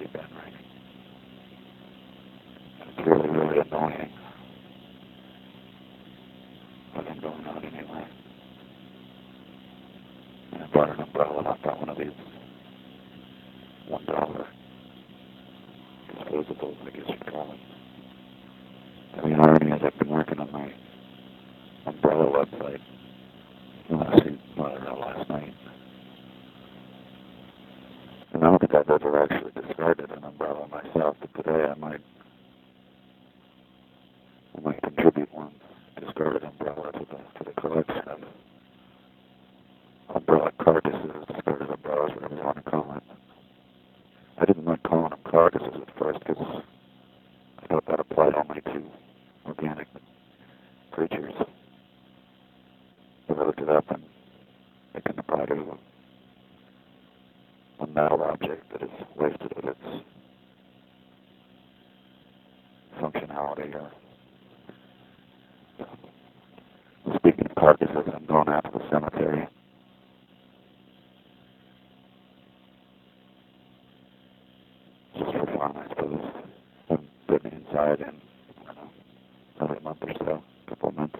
already been raining. It's really, really annoying. But I'm going out anyway. And I bought an umbrella. I bought one of these $1 disposables, I guess you'd call it. And the irony is I've been working on my umbrella website last night. And I don't think I've ever actually discarded an umbrella myself, but today I might contribute one discarded umbrella to the collection of umbrella carcasses, discarded umbrellas, whatever you want to call it. I didn't like calling them carcasses at first because I thought that applied only to organic creatures. But I looked it up and it can apply to a metal object that is wasted of its functionality. Speaking of carcasses, I'm going out to the cemetery. Just for fun, I suppose. I've been inside in, I don't know, another month or so, a couple of months.